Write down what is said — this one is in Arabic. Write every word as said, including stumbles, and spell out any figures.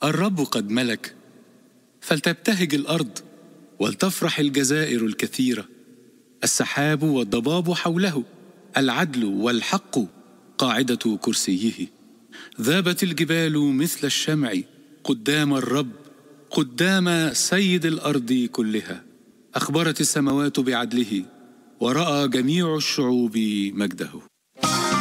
الرب قد ملك، فلتبتهج الأرض ولتفرح الجزائر الكثيرة. السحاب والضباب حوله، العدل والحق قاعدة كرسيه. ذابت الجبال مثل الشمع قدام الرب، قدام سيد الأرض كلها. أخبرت السماوات بعدله، ورأى جميع الشعوب مجده.